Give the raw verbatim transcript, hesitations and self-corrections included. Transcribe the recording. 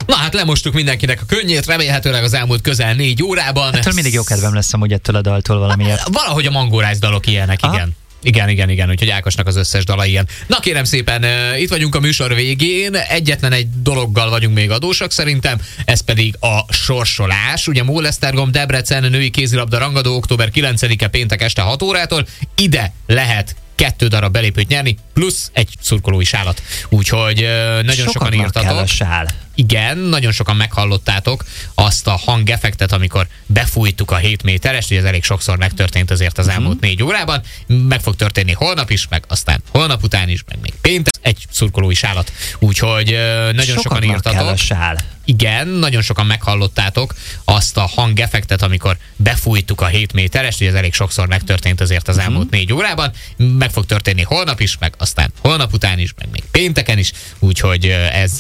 Na hát lemostuk mindenkinek a könnyét, remélhetőleg az elmúlt közel négy órában. Ettől mindig jó kedvem lesz amúgy ettől a daltól valamiért. Valahogy a mangórász dalok ilyenek, Aha. igen. Igen, igen, igen, úgyhogy Ákosnak az összes dala ilyen. Na kérem szépen, uh, itt vagyunk a műsor végén, egyetlen egy dologgal vagyunk még adósak szerintem, ez pedig a sorsolás. Ugye Mólesztergom Debrecen női kézilabda rangadó október kilencedike péntek este hat órától, ide lehet kettő darab belépőt nyerni, plusz egy szurkolói sálat. Úgyhogy uh, nagyon sokan, sokan írtatok. Kell a sál. Igen, nagyon sokan meghallottátok azt a hangeffektet, amikor befújtuk a hét méterest, ugye ez elég sokszor megtörtént azért az elmúlt uh-huh. négy órában. Meg fog történni holnap is, meg aztán holnap után is, meg még péntek egy szurkolói sálat. Úgyhogy uh, nagyon sokan, sokan írtatok. Kell a sál. Igen, nagyon sokan meghallottátok azt a hangeffektet, amikor befújtuk a hét méterest, ugye ez elég sokszor megtörtént azért az elmúlt uh-huh. négy órában. Meg fog történni holnap is, meg aztán holnap után is, meg még pénteken is. Úgyhogy uh, ez